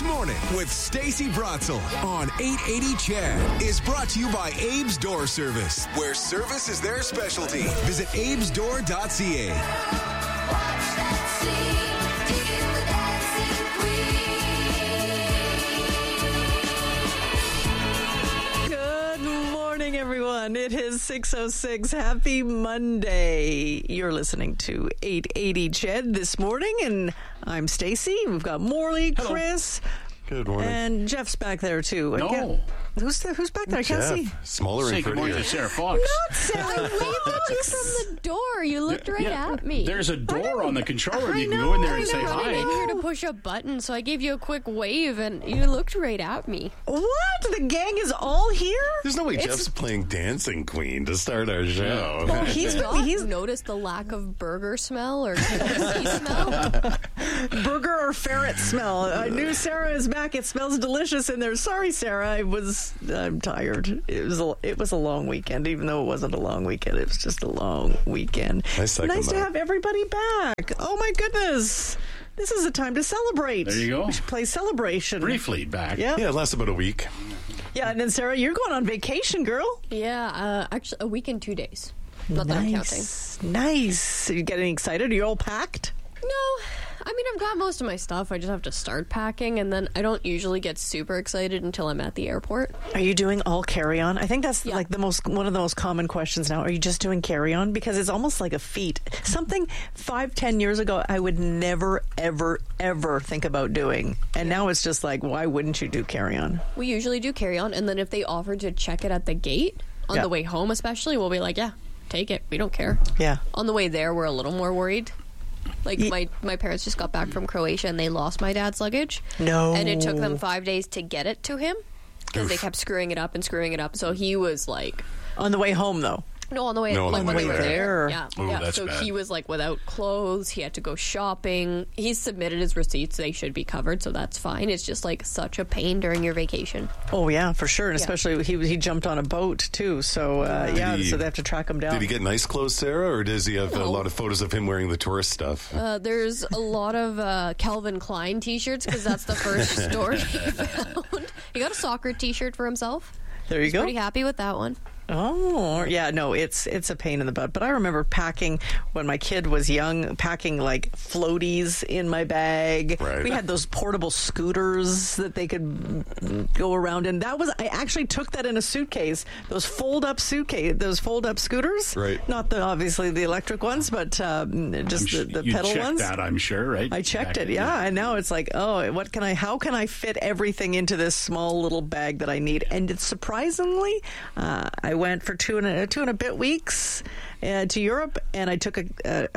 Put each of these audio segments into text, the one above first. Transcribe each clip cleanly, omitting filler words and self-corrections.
Morning with Stacey Bratzel on 880 CHED is brought to you by Abe's Door Service, where service is their specialty. Visit abesdoor.ca. Everyone, it is 6:06. Happy Monday. You're listening to 880 CHED this morning, and I'm Stacey. We've got Morley, Hello. Chris. Good morning. And Jeff's back there, too. No. Who's back there? I can't see. Smaller Say and good morning prettier. to Sarah Fox. Not Sarah Waved at you from the door. You looked right at me. There's a door on the controller. I You can know, go in there I and say know, I I'm hi. in here to push a button, so I gave you a quick wave, and you looked right at me. What? The gang is all here? There's no way Jeff's playing Dancing Queen to start our show. Well, he's noticed the lack of burger smell or KFC smell. burger or ferret smell. I knew Sarah is back. It smells delicious in there. Sorry, Sarah. I'm tired. It was a long weekend, even though it wasn't a long weekend. It was just a long weekend. Nice to have everybody back. Oh my goodness. This is a time to celebrate. There you go. We should play Celebration. Briefly back. Yeah. Yeah, it lasts about a week. Yeah, and then Sarah, you're going on vacation, girl. Yeah, actually, a week and 2 days. Not that I'm counting. Nice. Are you getting excited? Are you all packed? No, I mean, I've got most of my stuff. I just have to start packing, and then I don't usually get super excited until I'm at the airport. Are you doing all carry-on? I think that's Yeah. like one of the most common questions now. Are you just doing carry-on? Because it's almost like a feat. Something 5-10 years ago I would never, ever, ever think about doing. And now it's just like, why wouldn't you do carry-on? We usually do carry-on, and then if they offer to check it at the gate, on Yeah. the way home especially, we'll be like, yeah, take it. We don't care. Yeah. On the way there, we're a little more worried. Like, my parents just got back from Croatia, and they lost my dad's luggage. No. And it took them 5 days to get it to him because they kept screwing it up. So he was like... On the way home, though. No, on the way, No, like on when the they way were there. there. Yeah, Ooh, yeah. that's So bad. he was like without clothes. He had to go shopping. He's submitted his receipts; they should be covered, so that's fine. It's just like such a pain during your vacation. Oh, yeah, for sure. And Yeah. especially he jumped on a boat, too. So, so they have to track him down. Did he get nice clothes, Sarah, or does he have a No. lot of photos of him wearing the tourist stuff? There's a lot of Calvin Klein T-shirts because that's the first store he found. He got a soccer T-shirt for himself. There you go. Pretty happy with that one. Oh, yeah, no, it's a pain in the butt. But I remember packing, when my kid was young, packing like floaties in my bag. Right. We had those portable scooters that they could go around in. I actually took that in a suitcase, those fold-up scooters. Right. Not obviously the electric ones, but just the you pedal checked ones. that, I'm sure, right? I checked Back it, yeah, and now it's like, how can I fit everything into this small little bag that I need? And it's surprisingly, I went for two and a bit weeks to Europe, and I took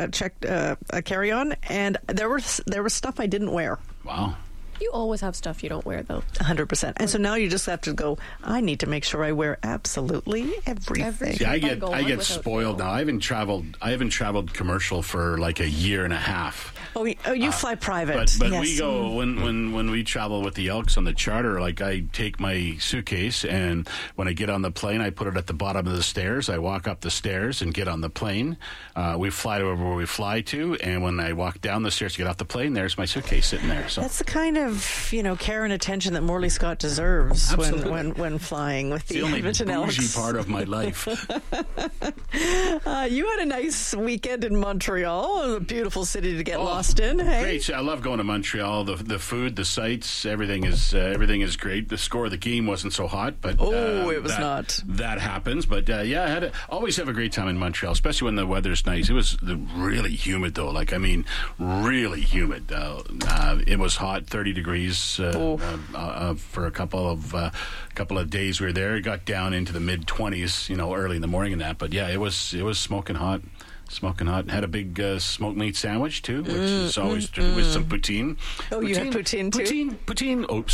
a carry-on, and there was stuff I didn't wear. Wow. You always have stuff you don't wear, though. 100%. And so now you just have to go, I need to make sure I wear absolutely everything. See, I If I go on get without spoiled fail. now. I haven't traveled commercial for like a year and a half. Oh, you fly private. But yes. we go when we travel with the Elks on the charter. Like, I take my suitcase, and when I get on the plane, I put it at the bottom of the stairs. I walk up the stairs and get on the plane. We fly to wherever we fly to, and when I walk down the stairs to get off the plane, there's my suitcase sitting there. So That's the kind of care and attention that Morley Scott deserves when flying with it's the the only Edmonton Elks. bougie part of my life. You had a nice weekend in Montreal, a beautiful city to get lost in. Hey, Great. I love going to Montreal. The food, the sights, everything is great. The score of the game wasn't so hot, but it was not. That happens, but yeah, always have a great time in Montreal, especially when the weather's nice. It was really humid though. Really humid. It was hot, 30 degrees for a couple of days we were there. It got down into the mid 20s, early in the morning and that. But yeah, it was smoking hot. Had a big smoked meat sandwich too, which is always with some poutine. Oh, you had poutine too? Poutine. Oh, sorry.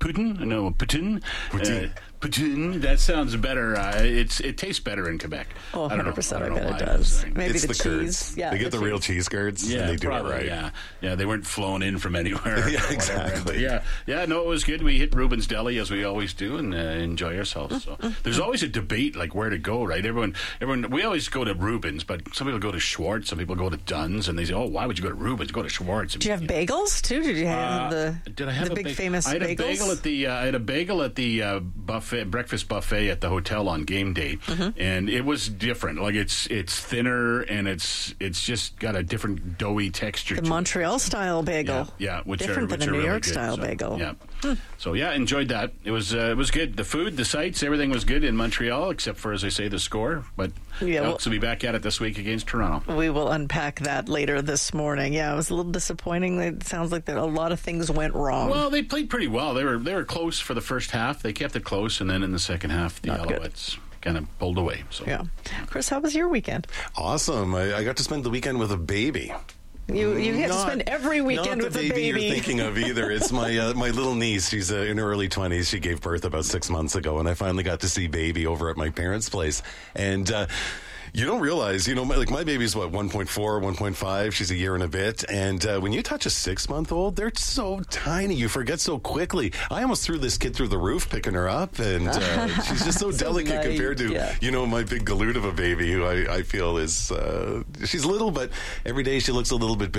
Putin? No, Putin. Poutine. Poutine. That sounds better. It tastes better in Quebec. Oh, I don't know. 100%. I I don't know bet why it I does. was saying. Maybe It's the the cheese. curds. Yeah, They get the real cheese curds, and they do probably, it right. Yeah. They weren't flown in from anywhere. Yeah, or whatever. exactly. But no, it was good. We hit Reuben's Deli as we always do and enjoy ourselves. So there's always a debate like where to go, right? Everyone. We always go to Reuben's, but some people go to Schwartz, some people go to Dunn's, and they say, "Oh, why would you go to Reuben's? Go to Schwartz." Did you have bagels too? Did you have Did I have the a big bagel? famous I had bagels? I had a bagel at the breakfast buffet at the hotel on game day, and it was different. Like it's thinner and it's just got a different doughy texture. The to Montreal style bagel. Yeah, which different are than a New really York good. style So, bagel. Yeah. So enjoyed that. It was good. The food, the sights, everything was good in Montreal, except for, as I say, the score. But so be back at it this week against Toronto. We will unpack that later this morning. Yeah, it was a little disappointing. It sounds like that a lot of things went wrong. Well, they played pretty well. They were close for the first half. They kept it close, and then in the second half, the Not good. Alouettes kind of pulled away. So Yeah, Chris, how was your weekend? Awesome. I got to spend the weekend with a baby. You get to spend every weekend not with the a baby. you're thinking of either. It's my my little niece. She's in her early 20s. She gave birth about 6 months ago, and I finally got to see baby over at my parents' place. And you don't realize, my baby's 1.4, 1.5. She's a year and a bit. And when you touch a 6-month-old, they're so tiny. You forget so quickly. I almost threw this kid through the roof picking her up, and she's just so delicate light, compared to my big galoot of a baby, who I feel is she's little, but every day she looks a little bit bigger.